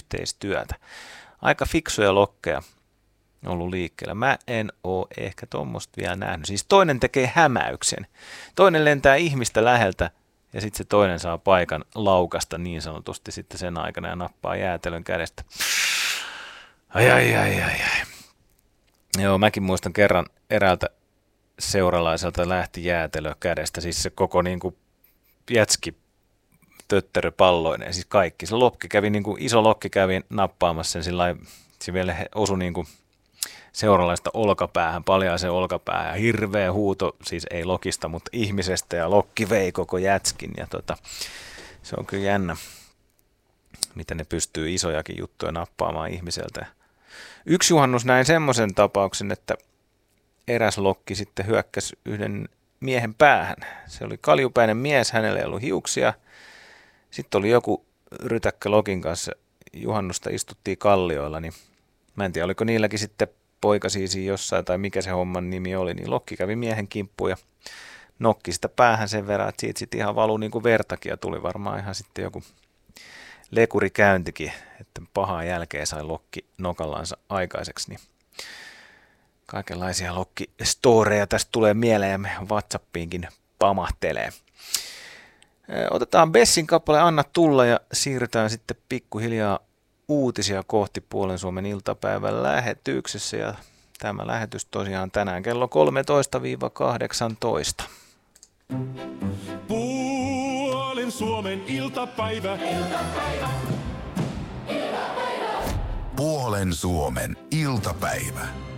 yhteistyötä. Aika fiksuja lokkeja ollut liikkeellä. Mä en oo ehkä tuommoista vielä nähnyt. Siis toinen tekee hämäyksen. Toinen lentää ihmistä läheltä ja sitten se toinen saa paikan laukasta niin sanotusti sitten sen aikana ja nappaa jäätelön kädestä. Ai. Joo, mäkin muistan kerran eräältä seuralaiselta lähti jäätelö kädestä. Siis se koko niinku jätski tötterö palloineen, siis kaikki. Se lokki kävi, niinku, iso lokki kävi nappaamassa sen sillä lailla, se vielä osui niinku seuralaista olkapäähän, paljaaseen olkapäähän. Ja hirveä huuto, siis ei lokista, mutta ihmisestä ja lokki vei koko jätskin. Ja se on kyllä jännä, miten ne pystyy isojakin juttuja nappaamaan ihmiseltä. Yksi juhannus näin semmoisen tapauksen, että eräs lokki sitten hyökkäsi yhden miehen päähän. Se oli kaljupäinen mies, hänellä ei ollut hiuksia. Sitten oli joku rytäkkä lokin kanssa, juhannusta istuttiin kallioilla, niin mä en tiedä, oliko niilläkin sitten poikasiisi jossain tai mikä se homman nimi oli, niin lokki kävi miehen kimppuun ja nokki sitä päähän sen verran, että siitä sitten ihan valui niin kuin vertakin ja tuli varmaan ihan sitten joku lekurikäyntikin, että pahaa jälkeä sai lokki nokallansa aikaiseksi, niin kaikenlaisia lokkistoreja tästä tulee mieleen ja me WhatsAppiinkin pamahtelee. Otetaan Bessin kappale Anna tulla ja siirrytään sitten pikkuhiljaa uutisia kohti Puolen Suomen iltapäivän lähetyksessä ja tämä lähetys tosiaan tänään kello 13-18. Puolen Suomen iltapäivä. Puolen Suomen iltapäivä.